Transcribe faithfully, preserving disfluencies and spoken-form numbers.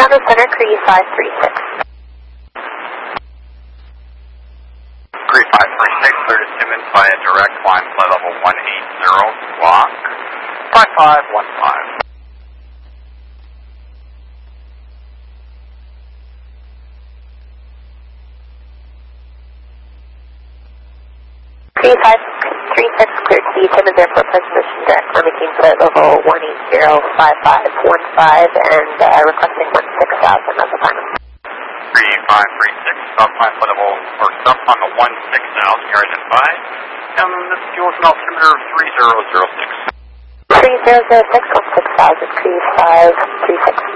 Honda Center, Cree five three six. Cree five three six, clear to Simmons via direct climb, flight level one eight zero, block five five one five. Cree five three six, clear to Simmons Airport, position direct, we're making flight level one eight zero, five five one five, and uh, requesting one six thousand as a final. Cree five three six, stop climb flight level, or stop on the one six thousand, you're identified, and this fuel is an altimeter three zero zero six. three zero zero six, one six thousand, Cree five three six.